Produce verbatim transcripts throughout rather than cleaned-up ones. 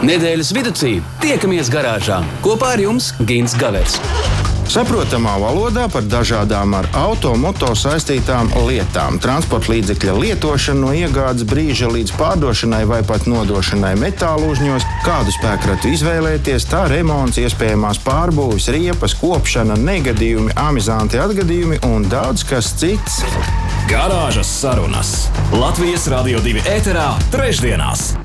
Nedēļas vidū tiekamies garāžā. Kopā ar jums Gins Gavers. Saprotamā valodā par dažādām ar auto, moto saistītām lietām. Transporta līdzekļa lietošana no iegādes brīža līdz pārdošanai vai pat nodošanai metālu uzņos, kādu spēkratu izvēlēties, tā remonts, iespējamās pārbūves, riepas, kopšana, negadījumi, amizanti atgadījumi un daudz kas cits. Garāžas sarunas Latvijas Radio divi ēterā trešdienās.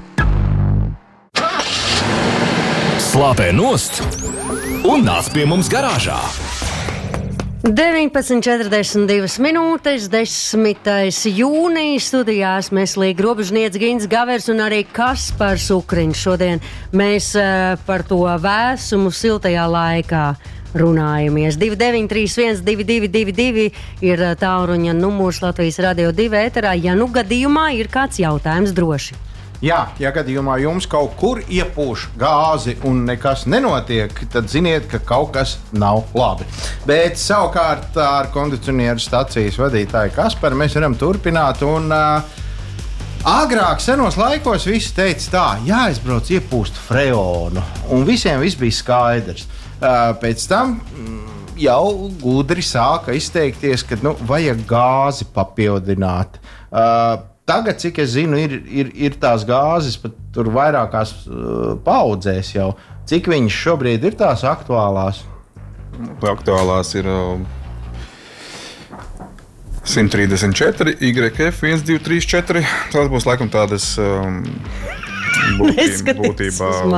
Slāpē nost un nāc pie mums garāžā. deviņpadsmit četrdesmit divas minūtes, desmitais jūnijas studijās mēs līdz robežniec Gins Gavers un arī Kaspars Ukriņš. Šodien mēs uh, par to vēsumu siltajā laikā runājamies. divi deviņi trīs viens divi divi divi divi ir tālruņa numurs Latvijas Radio divi ēterā. Ja nu gadījumā ir kāds jautājums, droši. Jā, ja gadījumā jums kaut kur iepūš gāzi un nekas nenotiek, tad ziniet, ka kaut kas nav labi. Bet savukārt ar kondicionieru stacijas vadītāju Kasparu mēs varam turpināt. Un, uh, agrāk, senos laikos, visi teica tā, jāizbrauc iepūst freonu. Un visiem viss bija skaidrs. Uh, pēc tam jau gudri sāka izteikties, ka nu, vajag gāzi papildināt. Uh, Tagad, cik es zinu, ir, ir, ir tās gāzes pat tur vairākās uh, paudzēs jau. Cik viņas šobrīd ir tās aktuālās? Aktuālās ir uh, simt trīsdesmit četri, Y F viens divi trīs četri. Tās būs laikam tādas um, būtībā.